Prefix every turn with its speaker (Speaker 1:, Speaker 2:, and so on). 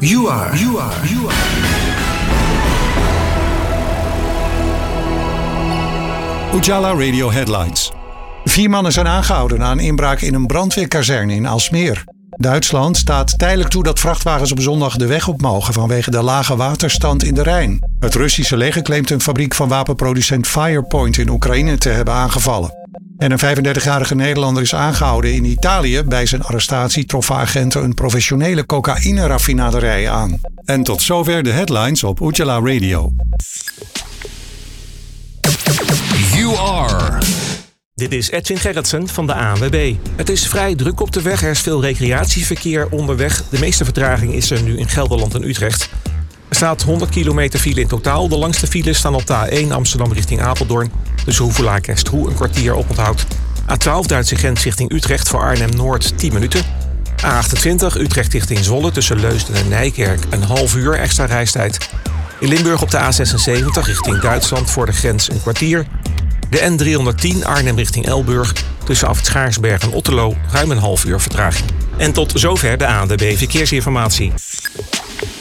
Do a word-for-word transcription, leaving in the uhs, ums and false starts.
Speaker 1: You are. You are. You are.
Speaker 2: Ujala Radio Headlines. Vier mannen zijn aangehouden na een inbraak in een brandweerkazerne in Aalsmeer. Duitsland staat tijdelijk toe dat vrachtwagens op zondag de weg op mogen vanwege de lage waterstand in de Rijn. Het Russische leger claimt een fabriek van wapenproducent Firepoint in Oekraïne te hebben aangevallen. En een vijfendertigjarige Nederlander is aangehouden in Italië. Bij zijn arrestatie troffen agenten een professionele cocaïne-raffinaderij aan. En tot zover de headlines op Ujala Radio.
Speaker 3: You are.
Speaker 4: Dit is Edwin Gerritsen van de A N W B. Het is vrij druk op de weg. Er is veel recreatieverkeer onderweg. De meeste vertraging is er nu in Gelderland en Utrecht. Er staat honderd kilometer file in totaal. De langste files staan op de A één Amsterdam richting Apeldoorn. Tussen Hoevelaak en Stroe een kwartier oponthoud. A twaalf Duitse grens richting Utrecht voor Arnhem-Noord tien minuten. A achtentwintig Utrecht richting Zwolle tussen Leusden en Nijkerk een half uur extra reistijd. In Limburg op de A zesenzeventig richting Duitsland voor de grens een kwartier. De N driehonderdtien Arnhem richting Elburg tussen Afrit Schaarsberg en Otterlo ruim een half uur vertraging. En tot zover de A N W B Verkeersinformatie.